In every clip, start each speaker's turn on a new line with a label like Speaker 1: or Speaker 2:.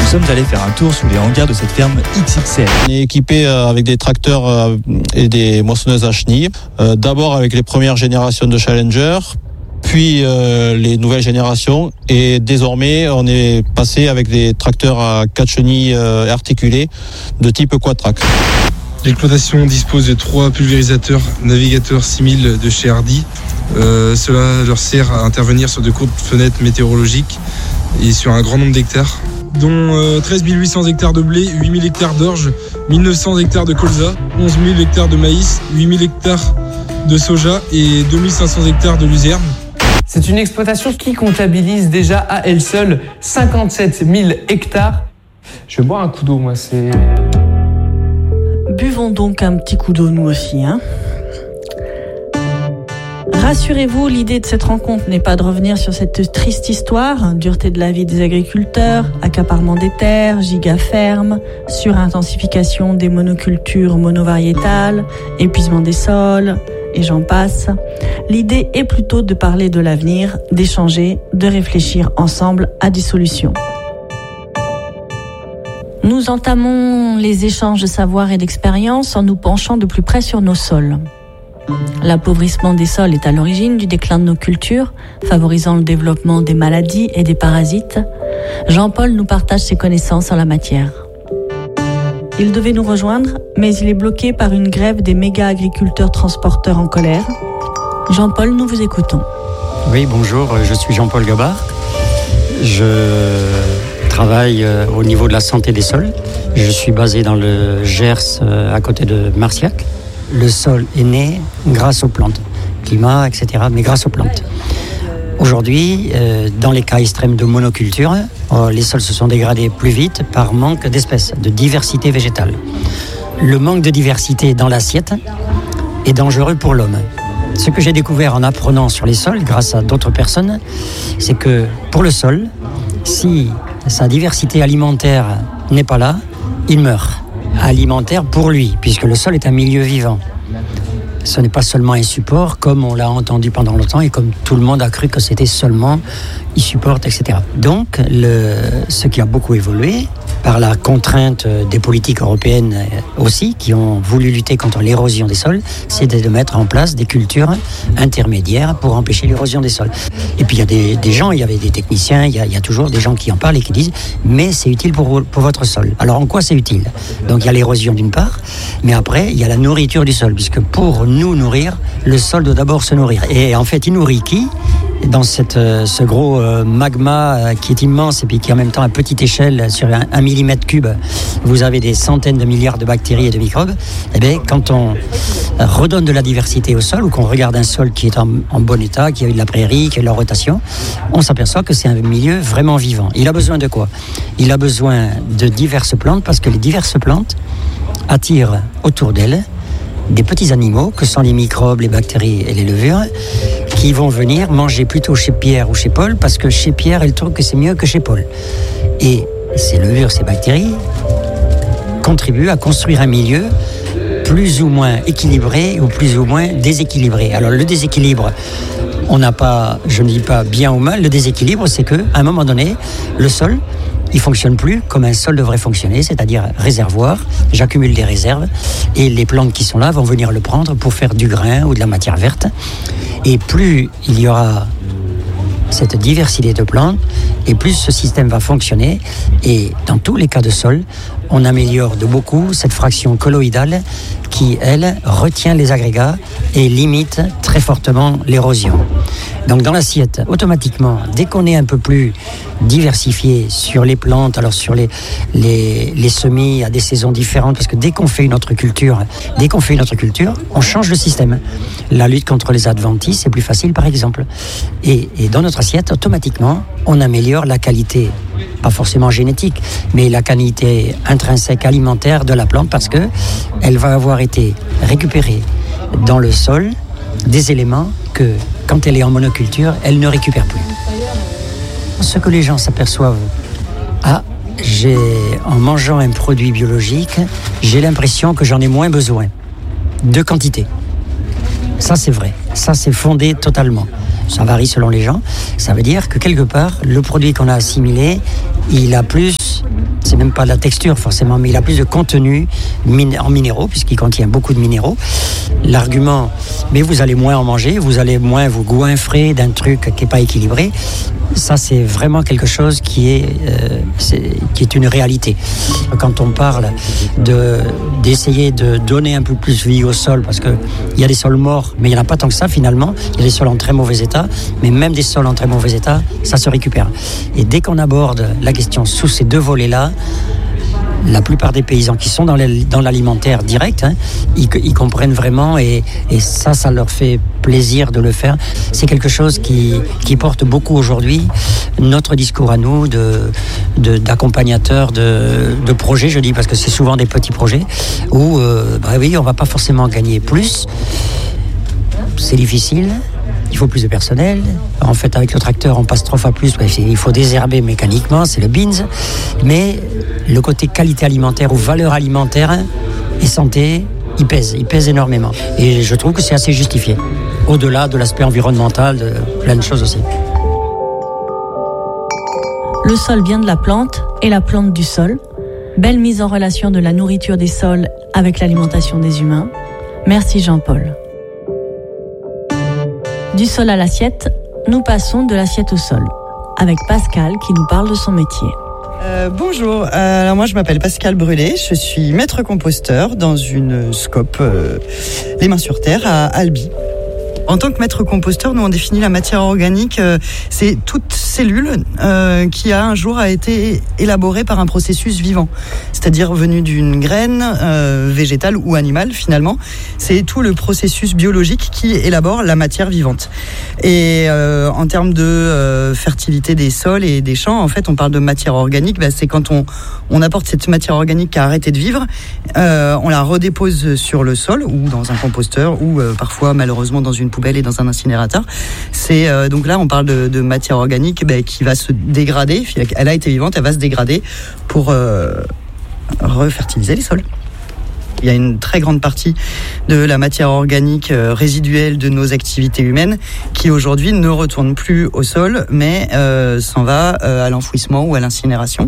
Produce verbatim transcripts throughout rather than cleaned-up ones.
Speaker 1: sommes allés faire un tour sous les hangars de cette ferme X X L.
Speaker 2: On est équipé avec des tracteurs et des moissonneuses à chenilles. D'abord avec les premières générations de Challenger, puis euh, les nouvelles générations, et désormais on est passé avec des tracteurs à quatre chenilles euh, articulées de type quad-track.
Speaker 3: L'exploitation dispose de trois pulvérisateurs navigateurs six mille de chez Hardy. Euh, cela leur sert à intervenir sur de courtes fenêtres météorologiques et sur un grand nombre d'hectares, dont euh, treize mille huit cents hectares de blé, huit mille hectares d'orge, mille neuf cents hectares de colza, onze mille hectares de maïs, huit mille hectares de soja et deux mille cinq cents hectares de luzerne.
Speaker 4: C'est une exploitation qui comptabilise déjà à elle seule cinquante-sept mille hectares. Je vais boire un coup d'eau, moi, c'est...
Speaker 5: Buvons donc un petit coup d'eau, nous aussi, hein. Rassurez-vous, l'idée de cette rencontre n'est pas de revenir sur cette triste histoire, dureté de la vie des agriculteurs, accaparement des terres, gigafermes, surintensification des monocultures monovariétales, épuisement des sols, et j'en passe. L'idée est plutôt de parler de l'avenir, d'échanger, de réfléchir ensemble à des solutions. Nous entamons les échanges de savoir et d'expérience en nous penchant de plus près sur nos sols. L'appauvrissement des sols est à l'origine du déclin de nos cultures, favorisant le développement des maladies et des parasites. Jean-Paul nous partage ses connaissances en la matière. Il devait nous rejoindre, mais il est bloqué par une grève des méga-agriculteurs transporteurs en colère. Jean-Paul, nous vous écoutons.
Speaker 6: Oui, bonjour, je suis Jean-Paul Gabard. Je travaille au niveau de la santé des sols. Je suis basé dans le Gers, à côté de Marciac. Le sol est né grâce aux plantes, climat, et cetera, mais grâce aux plantes. Aujourd'hui, euh, dans les cas extrêmes de monoculture, euh, les sols se sont dégradés plus vite par manque d'espèces, de diversité végétale. Le manque de diversité dans l'assiette est dangereux pour l'homme. Ce que j'ai découvert en apprenant sur les sols, grâce à d'autres personnes, c'est que pour le sol, si sa diversité alimentaire n'est pas là, il meurt. Alimentaire pour lui, puisque le sol est un milieu vivant. Ce n'est pas seulement un support, comme on l'a entendu pendant longtemps et comme tout le monde a cru que c'était seulement il supporte, et cetera. Donc, le, ce qui a beaucoup évolué, par la contrainte des politiques européennes aussi, qui ont voulu lutter contre l'érosion des sols, c'est de mettre en place des cultures intermédiaires pour empêcher l'érosion des sols. Et puis il y a des, des gens, il y avait des techniciens, il y, a, il y a toujours des gens qui en parlent et qui disent « mais c'est utile pour, pour votre sol ». Alors en quoi c'est utile ? Donc il y a l'érosion d'une part, mais après il y a la nourriture du sol, puisque pour nous nourrir, le sol doit d'abord se nourrir. Et en fait, il nourrit qui ? Dans cette, ce gros magma qui est immense et puis qui est en même temps à petite échelle sur un, un millimètre cube, vous avez des centaines de milliards de bactéries et de microbes. Et bien, quand on redonne de la diversité au sol ou qu'on regarde un sol qui est en, en bon état, qui a eu de la prairie, qui a eu de la rotation, on s'aperçoit que c'est un milieu vraiment vivant. Il a besoin de quoi ? Il a besoin de diverses plantes parce que les diverses plantes attirent autour d'elles des petits animaux que sont les microbes, les bactéries et les levures qui vont venir manger plutôt chez Pierre ou chez Paul parce que chez Pierre, elle trouve que c'est mieux que chez Paul. Et ces levures, ces bactéries contribuent à construire un milieu plus ou moins équilibré ou plus ou moins déséquilibré. Alors le déséquilibre, on n'a pas, je ne dis pas bien ou mal, le déséquilibre c'est qu'à un moment donné, le sol, il ne fonctionne plus comme un sol devrait fonctionner, c'est-à-dire réservoir, j'accumule des réserves et les plantes qui sont là vont venir le prendre pour faire du grain ou de la matière verte. Et plus il y aura cette diversité de plantes, et plus ce système va fonctionner. Et dans tous les cas de sol, on améliore de beaucoup cette fraction colloïdale qui, elle, retient les agrégats et limite très fortement l'érosion. Donc dans l'assiette, automatiquement, dès qu'on est un peu plus diversifié sur les plantes, alors sur les, les, les semis à des saisons différentes, parce que dès qu'on fait une autre culture, dès qu'on fait une autre culture, on change le système. La lutte contre les adventices, c'est plus facile par exemple. Et, et dans notre assiette, automatiquement, on améliore la qualité, pas forcément génétique, mais la qualité intrinsèque alimentaire de la plante parce que elle va avoir été récupérée dans le sol des éléments que, quand elle est en monoculture, elle ne récupère plus. Ce que les gens s'aperçoivent, ah, j'ai, en mangeant un produit biologique, j'ai l'impression que j'en ai moins besoin de quantité. Ça, c'est vrai. Ça, c'est fondé totalement. Ça varie selon les gens. Ça veut dire que quelque part, le produit qu'on a assimilé, il a plus C'est même pas la texture forcément, mais il a plus de contenu en minéraux, puisqu'il contient beaucoup de minéraux. L'argument, mais vous allez moins en manger, vous allez moins vous goinfrer d'un truc qui n'est pas équilibré. Ça, c'est vraiment quelque chose qui est, euh, c'est, qui est une réalité. Quand on parle de, d'essayer de donner un peu plus vie au sol, parce qu'il y a des sols morts, mais il n'y en a pas tant que ça finalement. Il y a des sols en très mauvais état, mais même des sols en très mauvais état, ça se récupère. Et dès qu'on aborde la question sous ces deux volets-là, la plupart des paysans qui sont dans, les, dans l'alimentaire direct, hein, ils, ils comprennent vraiment et, et ça, ça leur fait plaisir de le faire. C'est quelque chose qui, qui porte beaucoup aujourd'hui notre discours à nous de, de, d'accompagnateurs de, de projets, je dis, parce que c'est souvent des petits projets où, euh, bah oui, on ne va pas forcément gagner plus. C'est difficile. Il faut plus de personnel. En fait, avec le tracteur, on passe trois fois plus. Il faut désherber mécaniquement, c'est le beans. Mais le côté qualité alimentaire ou valeur alimentaire et santé, il pèse. Il pèse énormément. Et je trouve que c'est assez justifié. Au-delà de l'aspect environnemental, de plein de choses aussi.
Speaker 5: Le sol vient de la plante et la plante du sol. Belle mise en relation de la nourriture des sols avec l'alimentation des humains. Merci Jean-Paul. Du sol à l'assiette, nous passons de l'assiette au sol, avec Pascal qui nous parle de son métier.
Speaker 7: Euh, bonjour, euh, alors moi je m'appelle Pascal Brûlé, je suis maître composteur dans une scope euh, Les Mains sur Terre à Albi. En tant que maître composteur, nous on définit la matière organique, euh, c'est toute cellule euh, qui a un jour a été élaborée par un processus vivant, c'est-à-dire venu d'une graine euh, végétale ou animale finalement. C'est tout le processus biologique qui élabore la matière vivante. Et euh, en termes de euh, fertilité des sols et des champs, en fait on parle de matière organique, bah, c'est quand on, on apporte cette matière organique qui a arrêté de vivre, euh, on la redépose sur le sol ou dans un composteur ou euh, parfois malheureusement dans une poubelle et dans un incinérateur. C'est euh, donc là on parle de, de matière organique bah, qui va se dégrader. Elle a été vivante, elle va se dégrader pour euh, refertiliser les sols. Il y a une très grande partie de la matière organique euh, résiduelle de nos activités humaines qui aujourd'hui ne retourne plus au sol, mais euh, s'en va euh, à l'enfouissement ou à l'incinération.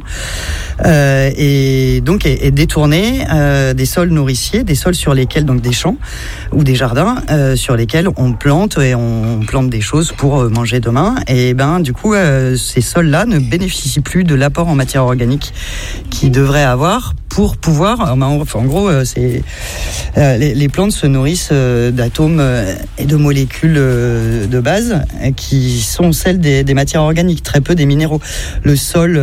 Speaker 7: Euh, et donc est, est détourné euh, des sols nourriciers, des sols sur lesquels, donc des champs ou des jardins, euh, sur lesquels on plante et on plante des choses pour manger demain. Et ben du coup, euh, ces sols-là ne bénéficient plus de l'apport en matière organique qu'ils devraient avoir pour pouvoir, en gros, c'est, les, les plantes se nourrissent d'atomes et de molécules de base qui sont celles des, des matières organiques, très peu des minéraux. Le sol,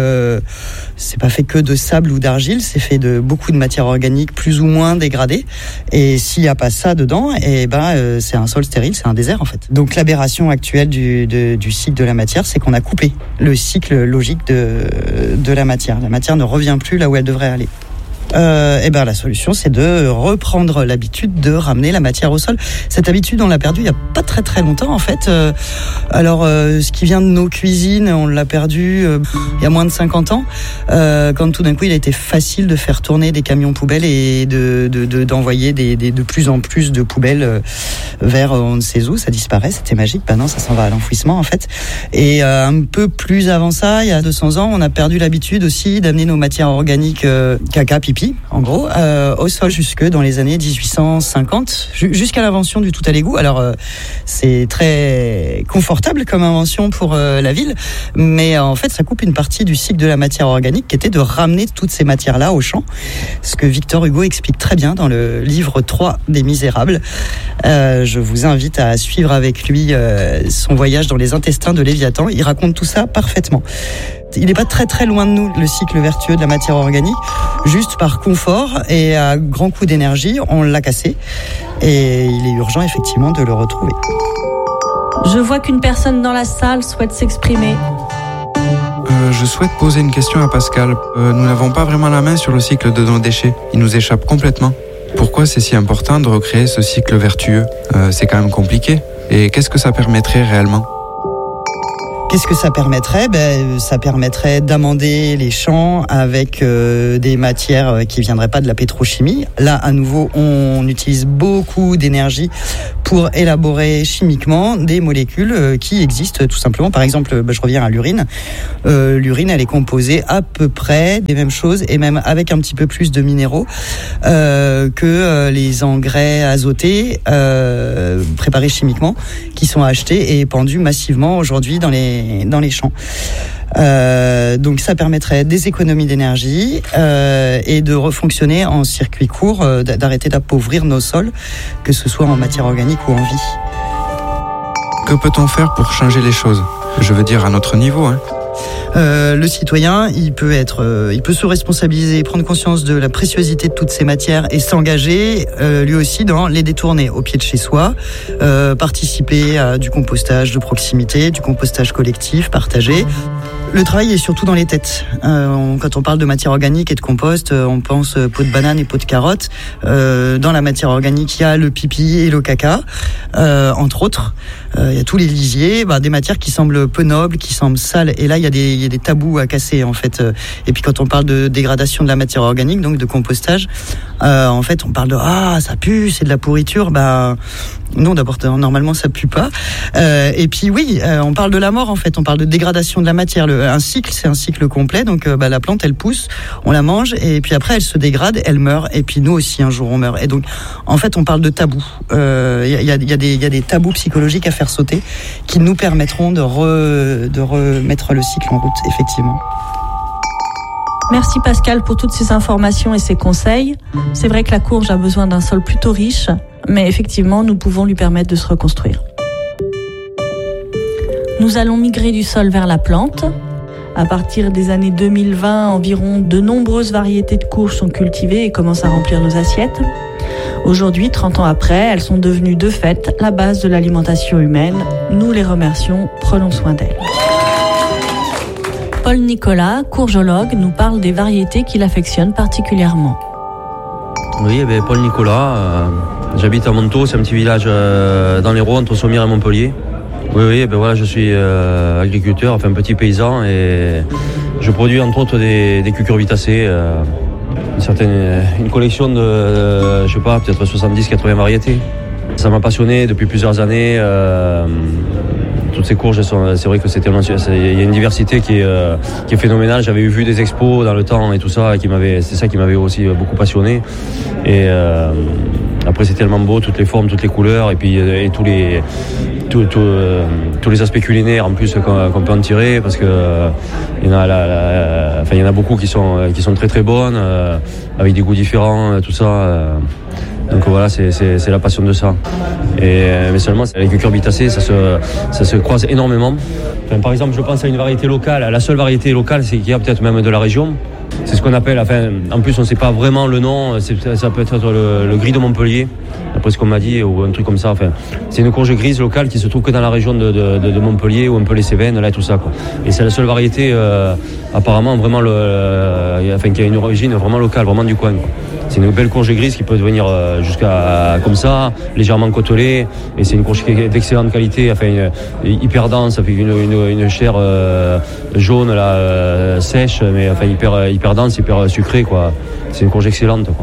Speaker 7: c'est pas fait que de sable ou d'argile, c'est fait de beaucoup de matières organiques plus ou moins dégradées. Et s'il n'y a pas ça dedans, et ben c'est un sol stérile, c'est un désert en fait. Donc l'aberration actuelle du, de, du cycle de la matière, c'est qu'on a coupé le cycle logique de, de la matière. La matière ne revient plus là où elle devrait aller. Euh, et ben la solution c'est de reprendre l'habitude de ramener la matière au sol. Cette habitude on l'a perdue il y a pas très très longtemps en fait. Euh, alors euh, ce qui vient de nos cuisines on l'a perdu euh, il y a moins de cinquante ans euh, quand tout d'un coup il a été facile de faire tourner des camions poubelles et de, de, de d'envoyer des, des, de plus en plus de poubelles euh, vers on ne sait où, ça disparaît, c'était magique. Maintenant ça s'en va à l'enfouissement en fait. Et euh, un peu plus avant ça, il y a deux cents ans, on a perdu l'habitude aussi d'amener nos matières organiques euh, caca, pipi en gros, euh, au sol jusque dans les années dix-huit cent cinquante, jusqu'à l'invention du tout à l'égout. Alors, euh, c'est très confortable comme invention pour euh, la ville, mais euh, en fait, ça coupe une partie du cycle de la matière organique qui était de ramener toutes ces matières-là au champ, ce que Victor Hugo explique très bien dans le livre trois des Misérables. Euh, je vous invite à suivre avec lui euh, son voyage dans les intestins de Léviathan. Il raconte tout ça parfaitement. Il n'est pas très très loin de nous, le cycle vertueux de la matière organique. Juste par confort et à grand coup d'énergie, on l'a cassé. Et il est urgent effectivement de le retrouver.
Speaker 5: Je vois qu'une personne dans la salle souhaite s'exprimer.
Speaker 8: Euh, je souhaite poser une question à Pascal. Euh, nous n'avons pas vraiment la main sur le cycle de nos déchets. Il nous échappe complètement. Pourquoi c'est si important de recréer ce cycle vertueux ? euh, C'est quand même compliqué. Et qu'est-ce que ça permettrait réellement ?
Speaker 7: Qu'est-ce que ça permettrait ? Ben, ça permettrait d'amender les champs avec euh, des matières qui viendraient pas de la pétrochimie. Là, à nouveau, on utilise beaucoup d'énergie pour élaborer chimiquement des molécules euh, qui existent tout simplement. Par exemple, ben, je reviens à l'urine. Euh, l'urine, elle est composée à peu près des mêmes choses et même avec un petit peu plus de minéraux euh, que euh, les engrais azotés euh, préparés chimiquement qui sont achetés et épandus massivement aujourd'hui dans les dans les champs. Euh, donc ça permettrait des économies d'énergie euh, et de refonctionner en circuit court, euh, d'arrêter d'appauvrir nos sols, que ce soit en matière organique ou en vie.
Speaker 8: Que peut-on faire pour changer les choses ? Je veux dire à notre niveau, hein.
Speaker 7: Euh, le citoyen, il peut être, euh, il peut se responsabiliser, prendre conscience de la préciosité de toutes ces matières et s'engager euh, lui aussi dans les détourner au pied de chez soi, euh, participer à du compostage de proximité, du compostage collectif, partagé. Le travail est surtout dans les têtes. Euh, on, quand on parle de matière organique et de compost, euh, on pense euh, peau de banane et peau de carotte. Euh, dans la matière organique, il y a le pipi et le caca, euh, entre autres. Euh, il y a tous les lisiers, bah, des matières qui semblent peu nobles, qui semblent sales. Et là, il y a des, il y a des tabous à casser, en fait. Et puis, quand on parle de dégradation de la matière organique, donc de compostage, euh, en fait, on parle de ah, ça pue, c'est de la pourriture. Bah non, d'abord, normalement, ça pue pas. Euh, et puis, oui, euh, on parle de la mort, en fait. On parle de dégradation de la matière. Le, un cycle, c'est un cycle complet. Donc, euh, bah, la plante, elle pousse, on la mange, et puis après, elle se dégrade, elle meurt. Et puis, nous aussi, un jour, on meurt. Et donc, en fait, on parle de tabous. Il euh, y, y, a, y, a des, y a des tabous psychologiques à faire sauter qui nous permettront de, re, de remettre le cycle en route, effectivement.
Speaker 5: Merci Pascal pour toutes ces informations et ces conseils. C'est vrai que la courge a besoin d'un sol plutôt riche, mais effectivement, nous pouvons lui permettre de se reconstruire. Nous allons migrer du sol vers la plante. À partir des années deux mille vingt, environ de nombreuses variétés de courges sont cultivées et commencent à remplir nos assiettes. Aujourd'hui, trente ans après, elles sont devenues de fait la base de l'alimentation humaine. Nous les remercions, prenons soin d'elles. Paul Nicolas, courgeologue, nous parle des variétés qu'il affectionne particulièrement.
Speaker 9: Oui, eh bien, Paul Nicolas, euh, j'habite à Montaut, c'est un petit village euh, dans l'Hérault, entre Sommières et Montpellier. Oui, oui, eh bien, voilà, je suis euh, agriculteur, enfin petit paysan, et je produis entre autres des, des cucurbitacées, euh, une, certaine, une collection de, euh, je sais pas, peut-être soixante-dix à quatre-vingts variétés. Ça m'a passionné depuis plusieurs années. Euh, toutes ces courges, sont, c'est vrai que c'était, il y a une diversité qui est, euh, qui est phénoménale. J'avais vu des expos dans le temps et tout ça, et qui m'avait, c'est ça qui m'avait aussi beaucoup passionné. Et euh, après, c'est tellement beau, toutes les formes, toutes les couleurs, et puis et tous les tout, tout, euh, tous les aspects culinaires en plus qu'on, qu'on peut en tirer, parce que euh, il y en a, la, la, enfin, il y en a beaucoup qui sont qui sont très très bonnes, euh, avec des goûts différents, tout ça. Euh, Donc voilà, c'est, c'est, c'est la passion de ça. Et, mais seulement, les cucurbitacées, ça se, ça se croise énormément. Enfin, par exemple, je pense à une variété locale. La seule variété locale, c'est qu'il y a peut-être même de la région. C'est ce qu'on appelle, enfin, en plus on ne sait pas vraiment le nom, c'est, ça peut être le, le gris de Montpellier, après ce qu'on m'a dit, ou un truc comme ça. Enfin, c'est une courge grise locale qui se trouve que dans la région de, de, de Montpellier, ou un peu les Cévennes, là et tout ça, quoi. Et c'est la seule variété, euh, apparemment, vraiment, le, euh, enfin, qui a une origine vraiment locale, vraiment du coin, quoi. C'est une belle courge grise qui peut devenir euh, jusqu'à comme ça, légèrement côtelée, et c'est une courge qui est d'excellente qualité, enfin une, hyper dense, ça fait une, une, une chair euh, jaune là, euh, sèche, mais enfin hyper hyper dense, hyper sucrée, quoi. C'est une courge excellente, quoi.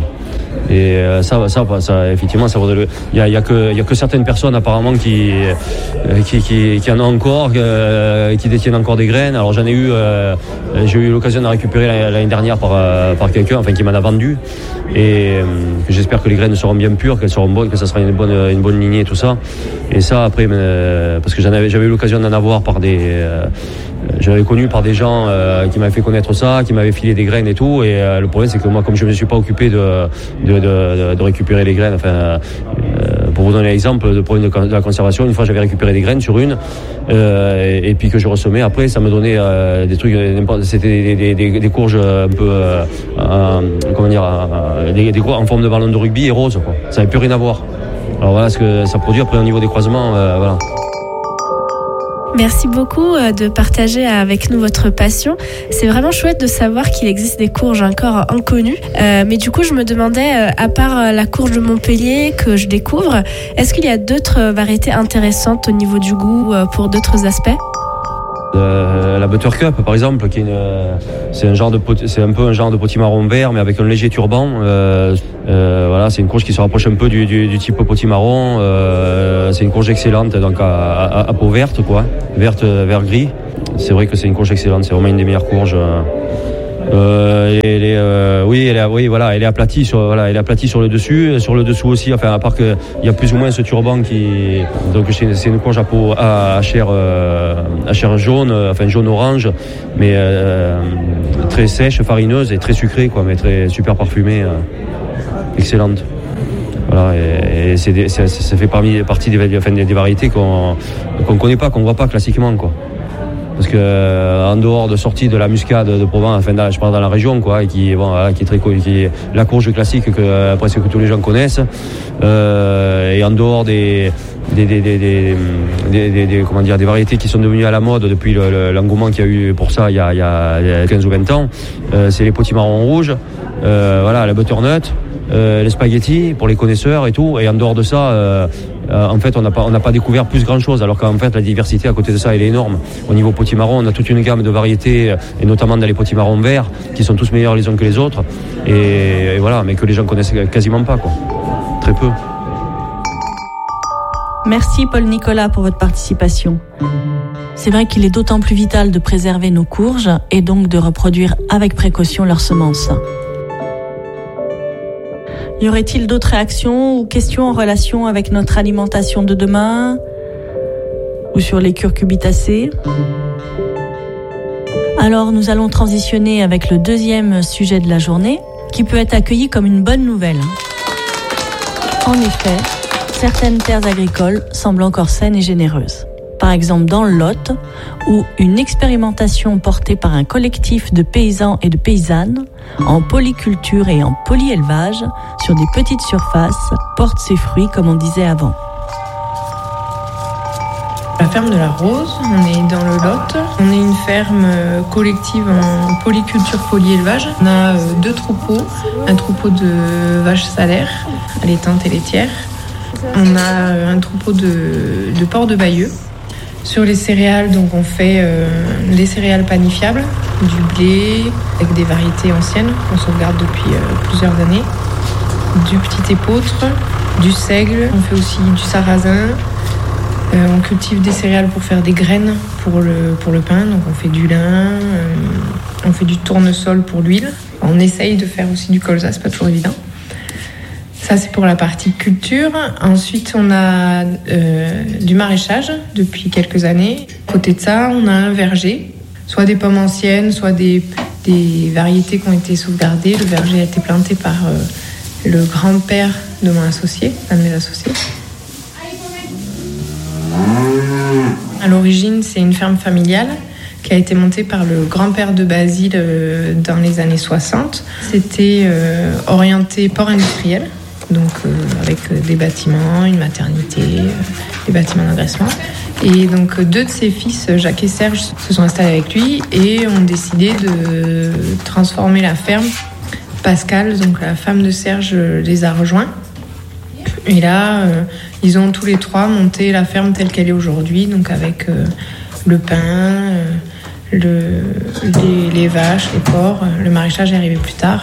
Speaker 9: Et euh, ça, ça, ça, effectivement, ça vaut. Il y a, il y a que, il y a que certaines personnes apparemment qui, euh, qui, qui, qui en ont encore, euh, qui détiennent encore des graines. Alors j'en ai eu, euh, j'ai eu l'occasion de récupérer l'année dernière par, euh, par quelqu'un, enfin qui m'en a vendu. Et euh, j'espère que les graines seront bien pures, qu'elles seront bonnes, que ça sera une bonne, une bonne lignée, tout ça. Et ça après, euh, parce que j'en avais, j'avais eu l'occasion d'en avoir par des. Euh, Je l'avais connu par des gens euh, qui m'avaient fait connaître ça, qui m'avaient filé des graines et tout. Et euh, le problème, c'est que moi, comme je ne me suis pas occupé de, de, de, de récupérer les graines, enfin, euh, pour vous donner l'exemple de problème de, de la conservation, une fois j'avais récupéré des graines sur une, euh, et, et puis que je ressemais. Après, ça me donnait euh, des trucs, c'était des, des, des, des courges un peu, euh, euh, comment dire, euh, des, des, en forme de ballon de rugby et rose, quoi. Ça n'avait plus rien à voir. Alors voilà ce que ça produit. Après, au niveau des croisements, euh, voilà.
Speaker 10: Merci beaucoup de partager avec nous votre passion. C'est vraiment chouette de savoir qu'il existe des courges encore inconnues. Euh, mais du coup, je me demandais, à part la courge de Montpellier que je découvre, est-ce qu'il y a d'autres variétés intéressantes au niveau du goût pour d'autres aspects ?
Speaker 9: Euh, la Buttercup par exemple, qui est une, c'est un genre de pot, c'est un peu un genre de potimarron vert mais avec un léger turban. Euh, euh, voilà, c'est une courge qui se rapproche un peu du, du, du type potimarron. Euh, c'est une courge excellente, donc à, à, à peau verte, quoi, verte, vert gris. C'est vrai que c'est une courge excellente, c'est vraiment une des meilleures courges. Euh, elle est, euh, oui, elle est, oui, voilà, elle est aplatie sur, voilà, elle est aplatie sur le dessus, sur le dessous aussi. Enfin, à part que il y a plus ou moins ce turban qui, donc c'est, c'est une courge à peau, à, à chair, euh, à chair jaune, enfin jaune orange, mais euh, très sèche, farineuse et très sucrée, quoi, mais très super parfumée, euh, excellente. Voilà, et, et c'est, des, c'est, ça fait parmi, partie des, enfin, des, des variétés qu'on, qu'on connaît pas, qu'on voit pas classiquement, quoi. Parce que euh, en dehors de sortie de la muscade de Provence, enfin là, je parle dans la région, quoi, et qui, bon, voilà, qui est très qui est la courge classique que euh, presque que tous les gens connaissent, euh, et en dehors des des des, des, des, des, des, des comment dire des variétés qui sont devenues à la mode depuis le, le, l'engouement qu'il y a eu pour ça il y a, il y a, il y a quinze ou vingt ans, euh, c'est les potimarrons rouges, euh, voilà, la butternut, euh, les spaghettis pour les connaisseurs et tout, et en dehors de ça. Euh, Euh, en fait, on n'a pas, on n'a pas découvert plus grand chose, alors qu'en fait, la diversité à côté de ça, elle est énorme. Au niveau potimarron, on a toute une gamme de variétés, et notamment dans les potimarrons verts, qui sont tous meilleurs les uns que les autres, et, et voilà, mais que les gens connaissent quasiment pas, quoi. Très peu.
Speaker 5: Merci Paul Nicolas pour votre participation. C'est vrai qu'il est d'autant plus vital de préserver nos courges et donc de reproduire avec précaution leurs semences. Y aurait-il d'autres réactions ou questions en relation avec notre alimentation de demain ou sur les curcubitacées? Alors nous allons transitionner avec le deuxième sujet de la journée qui peut être accueilli comme une bonne nouvelle. En effet, certaines terres agricoles semblent encore saines et généreuses. Par exemple dans le Lot, où une expérimentation portée par un collectif de paysans et de paysannes en polyculture et en polyélevage sur des petites surfaces porte ses fruits, comme on disait avant.
Speaker 11: La ferme de la Rose, on est dans le Lot. On est une ferme collective en polyculture polyélevage. On a deux troupeaux, un troupeau de vaches salaires, allaitantes et laitières. On a un troupeau de, de porcs de Bayeux. Sur les céréales, donc on fait euh, des céréales panifiables, du blé avec des variétés anciennes qu'on sauvegarde depuis euh, plusieurs années, du petit épeautre, du seigle, on fait aussi du sarrasin. Euh, on cultive des céréales pour faire des graines pour le, pour le pain, donc on fait du lin, euh, on fait du tournesol pour l'huile. On essaye de faire aussi du colza, c'est pas toujours évident. Ça, c'est pour la partie culture. Ensuite, on a euh, du maraîchage depuis quelques années. À côté de ça, on a un verger, soit des pommes anciennes, soit des, des variétés qui ont été sauvegardées. Le verger a été planté par euh, le grand-père de mon associé, un de mes associés. À l'origine, c'est une ferme familiale qui a été montée par le grand-père de Basile euh, dans les années soixante. C'était euh, orienté port industriel. Donc euh, avec euh, des bâtiments, une maternité, euh, des bâtiments d'engraissement. Et donc euh, deux de ses fils, Jacques et Serge, se sont installés avec lui et ont décidé de transformer la ferme. Pascal, donc la femme de Serge, les a rejoints. Et là, euh, ils ont tous les trois monté la ferme telle qu'elle est aujourd'hui, donc avec euh, le pain, euh, le, les, les vaches, les porcs. Le maraîchage est arrivé plus tard.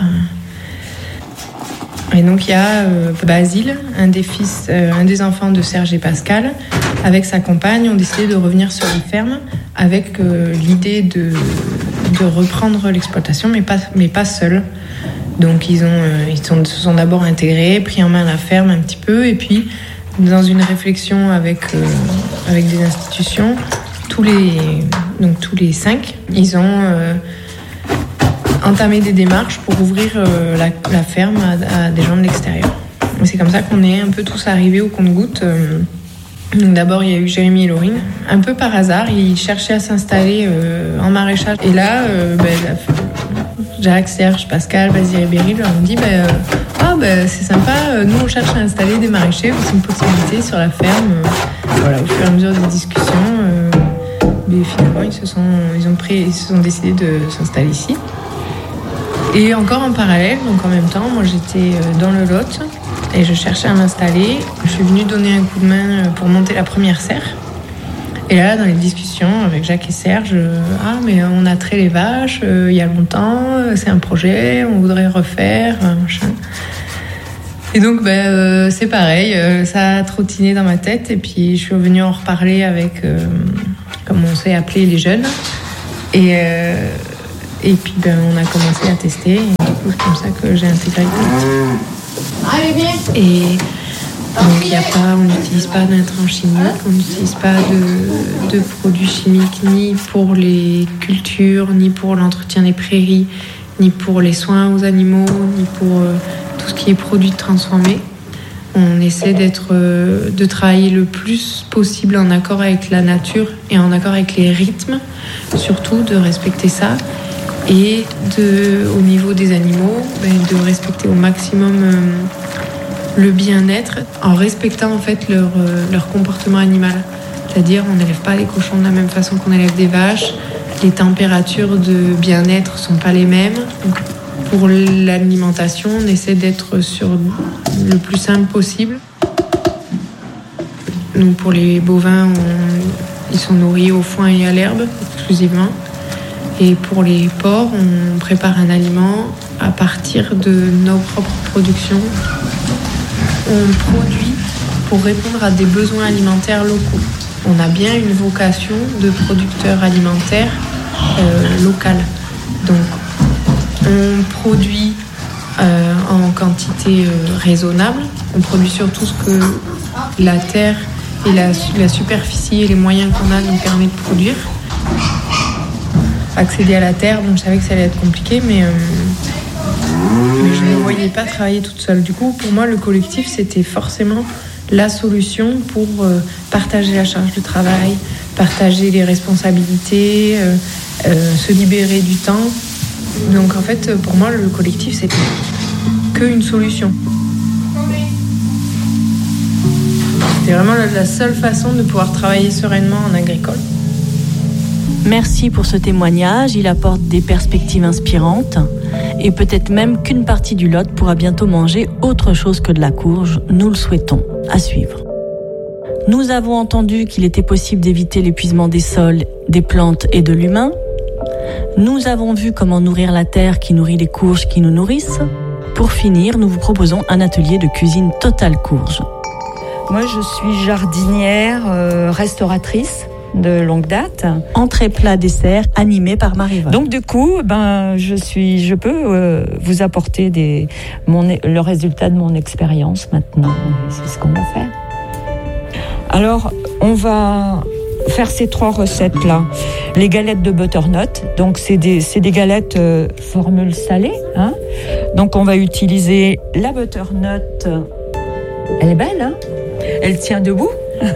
Speaker 11: Et donc il y a euh, Basile, un des fils, euh, un des enfants de Serge et Pascal, avec sa compagne, ont décidé de revenir sur les fermes avec euh, l'idée de, de reprendre l'exploitation, mais pas, mais pas seuls. Donc ils, ont, euh, ils sont, se sont d'abord intégrés, pris en main la ferme un petit peu, et puis dans une réflexion avec, euh, avec des institutions, tous les, donc tous les cinq, ils ont... Euh, entamer des démarches pour ouvrir euh, la, la ferme à, à des gens de l'extérieur. Et c'est comme ça qu'on est un peu tous arrivés au compte-gouttes. Euh, donc d'abord, il y a eu Jérémy et Laurine. Un peu par hasard, ils cherchaient à s'installer euh, en maraîchage. Et là, euh, ben, Jacques, Serge, Pascal, Basile et Béryl leur ont dit ben, euh, ah, ben, c'est sympa, nous on cherche à installer des maraîchers, c'est une possibilité sur la ferme. Voilà, au fur et à mesure des discussions, euh, mais finalement, ils se sont, ils ont pris, ils se sont décidés de s'installer ici. Et encore en parallèle, donc en même temps, moi j'étais dans le Lot et je cherchais à m'installer. Je suis venue donner un coup de main pour monter la première serre. Et là, dans les discussions avec Jacques et Serge, euh, ah, mais on a trait les vaches euh, il y a longtemps, c'est un projet, on voudrait refaire, machin. Et donc, ben, euh, c'est pareil, euh, ça a trottiné dans ma tête. Et puis, je suis revenue en reparler avec, euh, comme on s'est appelé, les jeunes. Et, euh, et puis, ben, on a commencé à tester. Et du coup, c'est comme ça que j'ai intégré le collectif. Et donc, y a pas, on n'utilise pas d'intrants chimiques, on n'utilise pas de, de produits chimiques, ni pour les cultures, ni pour l'entretien des prairies, ni pour les soins aux animaux, ni pour euh, tout ce qui est produit transformé. On essaie d'être, euh, de travailler le plus possible en accord avec la nature et en accord avec les rythmes, surtout de respecter ça. Et de, au niveau des animaux, ben, de respecter au maximum euh, le bien-être en respectant en fait leur, euh, leur comportement animal. C'est-à-dire, on n'élève pas les cochons de la même façon qu'on élève des vaches. Les températures de bien-être sont pas les mêmes. Donc, pour l'alimentation, on essaie d'être sur le plus simple possible. Nous, pour les bovins, on, ils sont nourris au foin et à l'herbe exclusivement. Et pour les porcs, on prépare un aliment à partir de nos propres productions. On produit pour répondre à des besoins alimentaires locaux. On a bien une vocation de producteur alimentaire euh, local. Donc, on produit euh, en quantité euh, raisonnable. On produit surtout ce que la terre et la, la superficie et les moyens qu'on a nous permettent de produire. Accéder à la terre, donc je savais que ça allait être compliqué, mais, euh, mais je ne me voyais pas travailler toute seule. Du coup, pour moi, le collectif, c'était forcément la solution pour euh, partager la charge de travail, partager les responsabilités, euh, euh, se libérer du temps. Donc en fait, pour moi, le collectif, c'était qu'une solution. C'était vraiment la seule façon de pouvoir travailler sereinement en agricole.
Speaker 5: Merci pour ce témoignage, il apporte des perspectives inspirantes et peut-être même qu'une partie du Lot pourra bientôt manger autre chose que de la courge, nous le souhaitons. À suivre. Nous avons entendu qu'il était possible d'éviter l'épuisement des sols, des plantes et de l'humain. Nous avons vu comment nourrir la terre qui nourrit les courges qui nous nourrissent. Pour finir, nous vous proposons un atelier de cuisine totale courge.
Speaker 12: Moi, je suis jardinière, euh, restauratrice de longue date.
Speaker 5: Entrée, plat, dessert, animé par Marie-Yvonne.
Speaker 12: Donc du coup, ben je suis, je peux euh, vous apporter des, mon, le résultat de mon expérience maintenant. C'est ce qu'on va faire. Alors, on va faire ces trois recettes là. Les galettes de butternut. Donc c'est des, c'est des galettes euh, formule salée. Hein. Donc on va utiliser la butternut. Elle est belle, hein. Elle tient debout.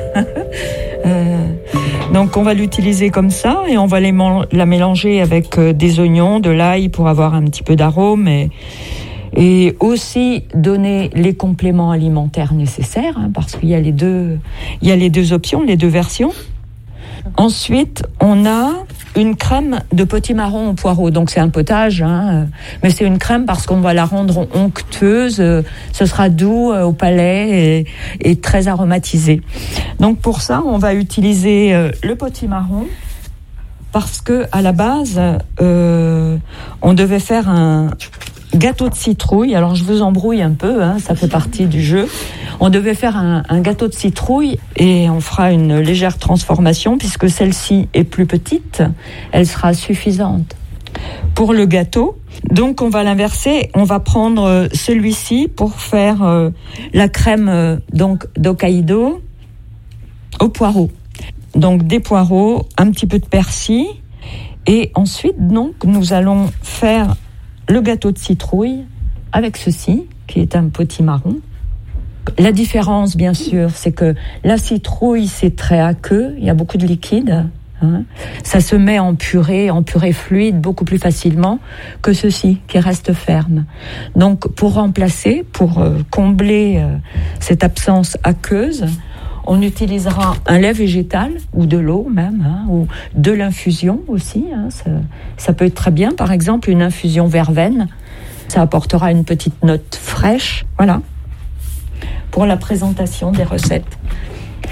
Speaker 12: euh, Donc on va l'utiliser comme ça et on va les man- la mélanger avec euh, des oignons, de l'ail pour avoir un petit peu d'arôme et, et aussi donner les compléments alimentaires nécessaires hein, parce qu'il y a les deux, il y a les deux options, les deux versions. Ensuite, on a une crème de potimarron au poireau. Donc c'est un potage, hein, mais c'est une crème parce qu'on va la rendre onctueuse. Ce sera doux au palais et, et très aromatisé. Donc pour ça, on va utiliser le potimarron parce que à la base, euh, on devait faire un gâteau de citrouille. Alors je vous embrouille un peu, hein, ça fait partie du jeu. On devait faire un, un gâteau de citrouille et on fera une légère transformation puisque celle-ci est plus petite, elle sera suffisante pour le gâteau. Donc on va l'inverser, on va prendre celui-ci pour faire euh, la crème euh, donc d'Hokkaido au poireau. Donc des poireaux, un petit peu de persil et ensuite donc nous allons faire le gâteau de citrouille avec ceci qui est un potimarron. La différence, bien sûr, c'est que la citrouille, c'est très aqueux, il y a beaucoup de liquide. Hein. Ça se met en purée, en purée fluide, beaucoup plus facilement que ceci, qui reste ferme. Donc, pour remplacer, pour euh, combler euh, cette absence aqueuse, on utilisera un lait végétal, ou de l'eau même, hein, ou de l'infusion aussi. Hein, ça, ça peut être très bien, par exemple, une infusion verveine. Ça apportera une petite note fraîche. Voilà. Pour la présentation des recettes.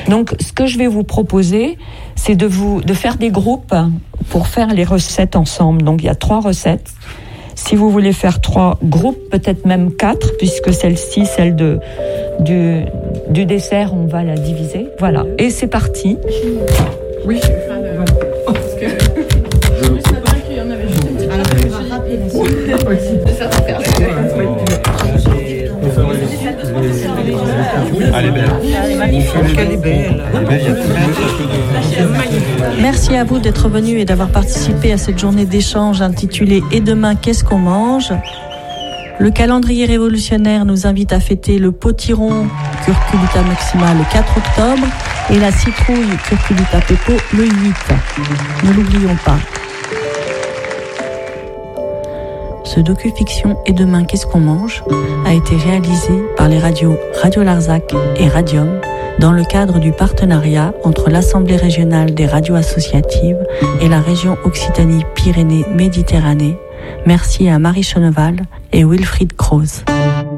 Speaker 12: Donc, ce que je vais vous proposer, c'est de vous de faire des groupes pour faire les recettes ensemble. Donc, il y a trois recettes. Si vous voulez faire trois groupes, peut-être même quatre, puisque celle-ci, celle de du, du dessert, on va la diviser. Voilà. Et c'est parti.
Speaker 13: Oui. Parce que je me suis dit qu'il y en avait juste une petite. Alors, on va rappeler la suite. Ça va faire.
Speaker 14: Elle est belle.
Speaker 7: Elle est belle.
Speaker 5: Merci à vous d'être venus et d'avoir participé à cette journée d'échange intitulée « Et demain, qu'est-ce qu'on mange ?» Le calendrier révolutionnaire nous invite à fêter le potiron Curculita maxima le quatre octobre et la citrouille Curculita pepo le huit. Ne l'oublions pas. Ce docu-fiction « Et demain, qu'est-ce qu'on mange ?» a été réalisé par les radios Radio Larzac et Radium dans le cadre du partenariat entre l'Assemblée régionale des radios associatives et la région Occitanie-Pyrénées-Méditerranée. Merci à Marie Cheneval et Wilfried Croze.